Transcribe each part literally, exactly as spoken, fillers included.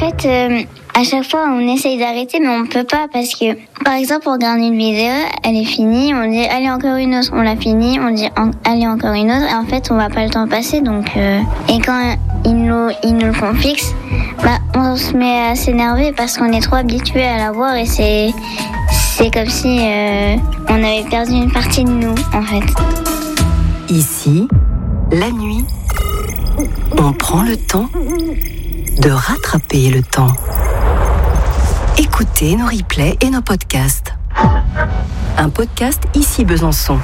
fait, euh, à chaque fois, on essaye d'arrêter, mais on peut pas parce que, par exemple, on regarde une vidéo, elle est finie, on dit allez encore une autre, on l'a finie, on dit en, allez encore une autre, et en fait, on va pas le temps passer, donc euh, et quand ils nous, ils nous le font fixe, bah, on se met à s'énerver parce qu'on est trop habitué à la voir et c'est, c'est comme si euh, on avait perdu une partie de nous, en fait. Ici, la nuit, on prend le temps de rattraper le temps. Écoutez nos replays et nos podcasts. Un podcast Ici Besançon.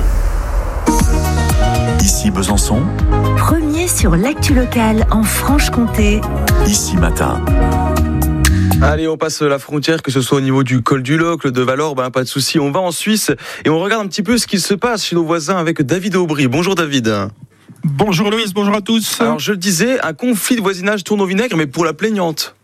Ici Besançon. Premier sur l'actu locale en Franche-Comté. Ici Matin. Allez, on passe la frontière, que ce soit au niveau du col du Locle, de Valorbe, ben, pas de souci. On va en Suisse et on regarde un petit peu ce qui se passe chez nos voisins avec David Aubry. Bonjour David. Bonjour Loïs, bonjour à tous. Alors je le disais, un conflit de voisinage tourne au vinaigre, mais pour la plaignante.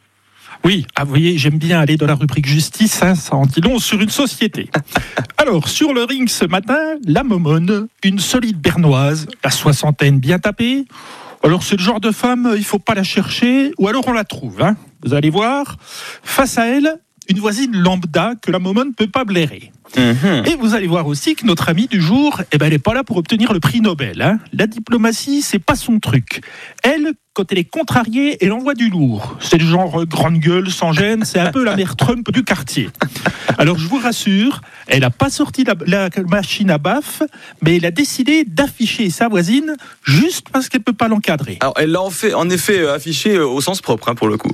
Oui, ah, vous voyez, j'aime bien aller dans la rubrique justice, hein, ça en dit long sur une société. Alors, sur le ring ce matin, la Momone, une solide bernoise, la soixantaine bien tapée. Alors c'est le genre de femme, il ne faut pas la chercher, ou alors on la trouve, hein. Vous allez voir. Face à elle, une voisine lambda que la Momone ne peut pas blairer. Mmh. Et vous allez voir aussi que notre amie du jour, eh ben, elle n'est pas là pour obtenir le prix Nobel. Hein. La diplomatie, c'est pas son truc. Elle, quand elle est contrariée, elle envoie du lourd. C'est le genre euh, grande gueule, sans gêne, c'est un peu la mère Trump du quartier. Alors je vous rassure, elle n'a pas sorti la, la machine à baffe, mais elle a décidé d'afficher sa voisine juste parce qu'elle ne peut pas l'encadrer. Alors elle l'a en, fait, en effet affiché au sens propre, hein, pour le coup.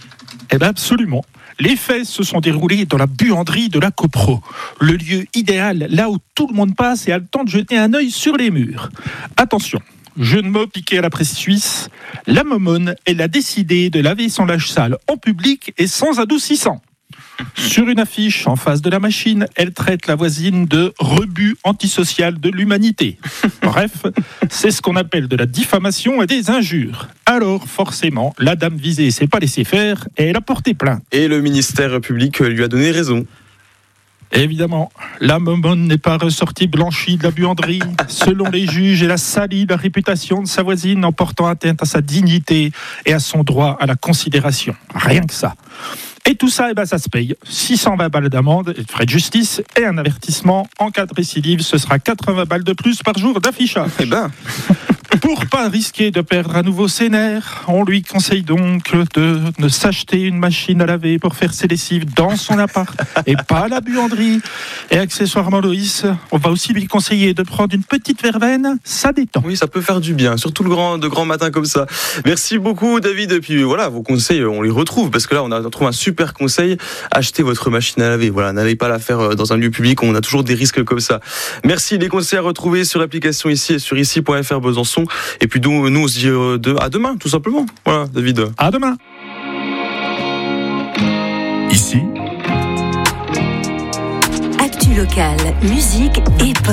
Eh bien absolument. Les faits se sont déroulés dans la buanderie de la Copro, le lieu idéal, là où tout le monde passe et a le temps de jeter un œil sur les murs. Attention, jeu de mots piqué à la presse suisse, la Momone, elle a décidé de laver son linge sale en public et sans adoucissant. Sur une affiche en face de la machine, elle traite la voisine de rebut antisocial de l'humanité. Bref, c'est ce qu'on appelle de la diffamation et des injures. Alors, forcément, la dame visée s'est pas laissée faire et elle a porté plainte. Et le ministère public lui a donné raison. Évidemment, la Momone n'est pas ressortie blanchie de la buanderie. Selon les juges, elle a sali la réputation de sa voisine en portant atteinte à sa dignité et à son droit à la considération. Rien que ça. Et tout ça, eh ben, ça se paye. six cent vingt balles d'amende, et de frais de justice et un avertissement. En cas de récidive, ce sera quatre-vingts balles de plus par jour d'affichage. Eh ben. Pour pas risquer de perdre à nouveau ses nerfs, on lui conseille donc de ne s'acheter une machine à laver pour faire ses lessives dans son appart et pas à la buanderie. Et accessoirement, Loïs, on va aussi lui conseiller de prendre une petite verveine, ça détend. Oui, ça peut faire du bien, surtout le grand, de grands matins comme ça. Merci beaucoup David. Et puis voilà, vos conseils, on les retrouve parce que là, on a trouvé un super conseil. Achetez votre machine à laver. Voilà, n'allez pas la faire dans un lieu public, on a toujours des risques comme ça. Merci, les conseils à retrouver sur l'application ici et sur ici point f r Besançon. Et puis nous, nous on se dit euh, de, à demain, tout simplement. Voilà, David. À demain. Ici. Actu locale, musique et